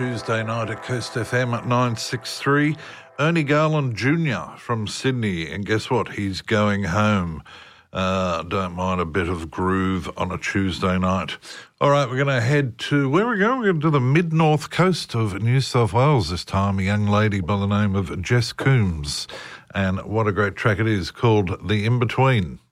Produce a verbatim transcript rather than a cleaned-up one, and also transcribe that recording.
Tuesday night at Coast F M at nine sixty-three. Ernie Garland Junior from Sydney, and guess what? He's going home. Uh, don't mind a bit of groove on a Tuesday night. All right, we're going to head to, where are we going? We're going to the mid-north coast of New South Wales this time. A young lady by the name of Jess Coombs. And what a great track it is, called The In-Between.